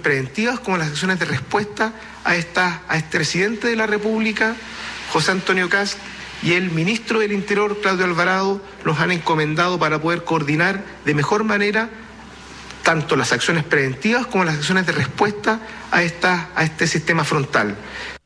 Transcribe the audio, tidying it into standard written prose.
preventivas como las acciones de respuesta a este presidente de la República, José Antonio Kast, y el ministro del Interior, Claudio Alvarado, nos han encomendado para poder coordinar de mejor manera tanto las acciones preventivas como las acciones de respuesta a este sistema frontal.